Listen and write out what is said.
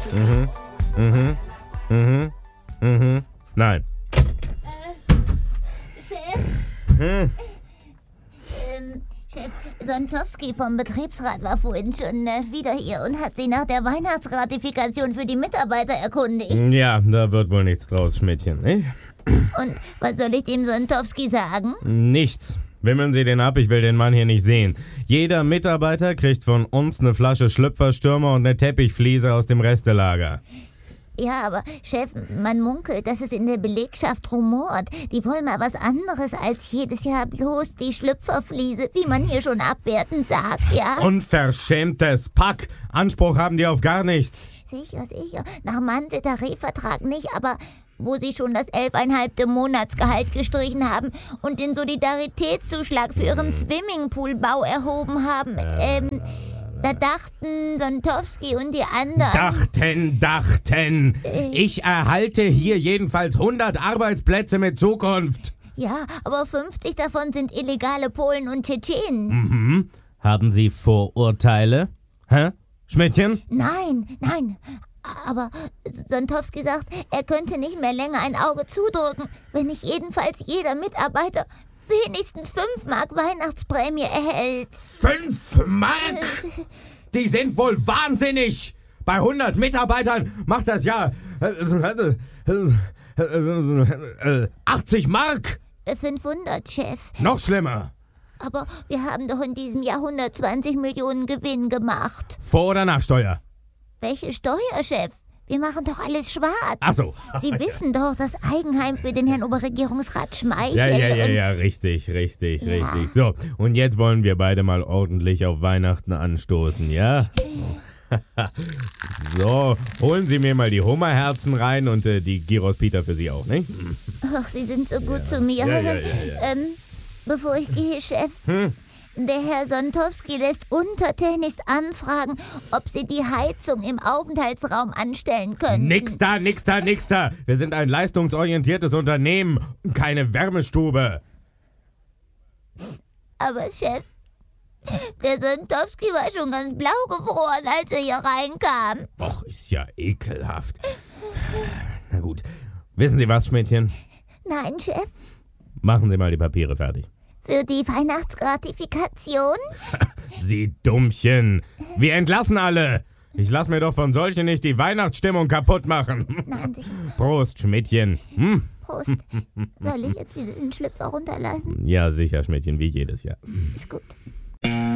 Nein. Chef? Chef, Sontowski vom Betriebsrat war vorhin schon wieder hier und hat sich nach der Weihnachtsgratifikation für die Mitarbeiter erkundigt. Ja, da wird wohl nichts draus, Schmidtchen, nicht? Und was soll ich dem Sontowski sagen? Nichts. Wimmeln Sie den ab, ich will den Mann hier nicht sehen. Jeder Mitarbeiter kriegt von uns eine Flasche Schlüpferstürmer und eine Teppichfliese aus dem Restelager. Ja, aber Chef, man munkelt, dass es in der Belegschaft rumort. Die wollen mal was anderes als jedes Jahr bloß die Schlüpferfliese, wie man hier schon abwertend sagt, ja? Unverschämtes Pack! Anspruch haben die auf gar nichts. Sicher. Nach Manteltarifvertrag nicht, aber wo sie schon das 11,5. Monatsgehalt gestrichen haben und den Solidaritätszuschlag für ihren Swimmingpoolbau erhoben haben, da dachten Sontowski und die anderen... Dachten. Ich erhalte hier jedenfalls 100 Arbeitsplätze mit Zukunft. Ja, aber 50 davon sind illegale Polen und Tschetschenen. Haben Sie Vorurteile? Hä? Schmidtchen? Nein. Aber Sontowski sagt, er könnte nicht mehr länger ein Auge zudrücken, wenn nicht jedenfalls jeder Mitarbeiter wenigstens 5 Mark Weihnachtsprämie erhält. 5 Mark? Die sind wohl wahnsinnig! Bei 100 Mitarbeitern macht das ja 80 Mark! 500, Chef. Noch schlimmer. Aber wir haben doch in diesem Jahr 120 Millionen Gewinn gemacht. Vor- oder Nachsteuer? Welche Steuer, Chef? Wir machen doch alles schwarz. Ach so. Sie wissen doch, das Eigenheim für den Herrn Oberregierungsrat Schmeichel. Ja, richtig. So, und jetzt wollen wir beide mal ordentlich auf Weihnachten anstoßen, ja? So, holen Sie mir mal die Hummerherzen rein und die Gyros Pita für Sie auch, ne? Ach, Sie sind so gut zu mir. Ja. Bevor ich gehe, Chef, der Herr Sontowski lässt untertänigst anfragen, ob Sie die Heizung im Aufenthaltsraum anstellen können. Nix da. Wir sind ein leistungsorientiertes Unternehmen, keine Wärmestube. Aber Chef, der Sontowski war schon ganz blau gefroren, als er hier reinkam. Och, ist ja ekelhaft. Na gut. Wissen Sie was, Schmidtchen? Nein, Chef. Machen Sie mal die Papiere fertig. Für die Weihnachtsgratifikation? Sie Dummchen. Wir entlassen alle. Ich lass mir doch von solchen nicht die Weihnachtsstimmung kaputt machen. Nein, sicher. Prost, Schmidtchen. Prost. Soll ich jetzt wieder den Schlüpfer runterlassen? Ja, sicher, Schmidtchen, wie jedes Jahr. Ist gut.